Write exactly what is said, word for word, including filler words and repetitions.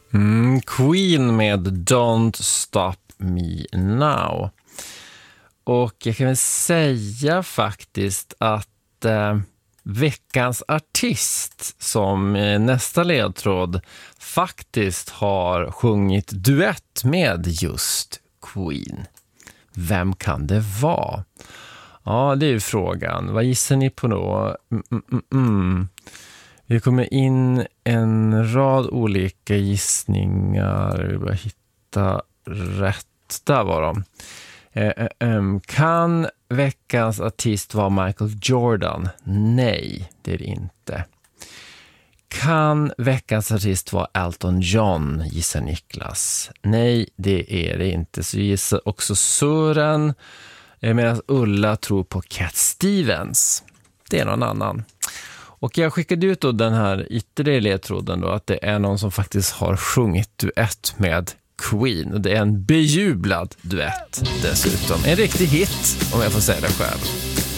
Mm, Queen med Don't Stop Me Now. Och jag kan väl säga faktiskt att eh, veckans artist som eh, nästa ledtråd faktiskt har sjungit duett med just Queen. Vem kan det vara? Ja, det är ju frågan. Vad gissar ni på då? Mm, mm, mm, mm. Vi kommer in en rad olika gissningar. Vi bara hitta rätt. Där var de. Eh, eh, kan veckans artist vara Michael Jordan? Nej, det är det inte. Kan veckans artist vara Elton John, gissar Niklas? Nej, det är det inte. Så gissar också Sören. Medan Ulla tror på Cat Stevens. Det är någon annan. Och jag skickade ut då den här ytterligare ledtråden då, att det är någon som faktiskt har sjungit duett med Queen. Och det är en bejublad duett dessutom. En riktig hit, om jag får säga det själv.